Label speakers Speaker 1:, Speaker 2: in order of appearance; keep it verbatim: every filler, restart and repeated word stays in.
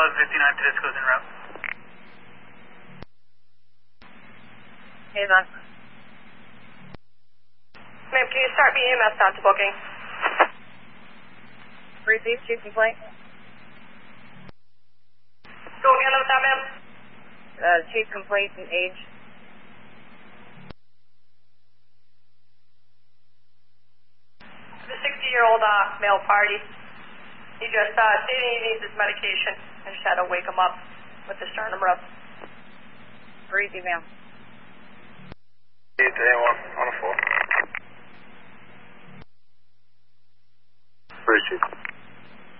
Speaker 1: eleven fifty-nine, Tedesco's en route.
Speaker 2: Hey, Don.
Speaker 3: Ma'am, can you start me E M S down to booking?
Speaker 2: Receive, chief complaint.
Speaker 3: Go again with that, ma'am?
Speaker 2: Uh, chief complaint and age.
Speaker 3: The sixty-year-old uh, male party. He just uh, stating he needs his medication. I just had to wake him up with the sternum rub.
Speaker 2: Receive, ma'am.
Speaker 4: eight to A one on a four. Receive.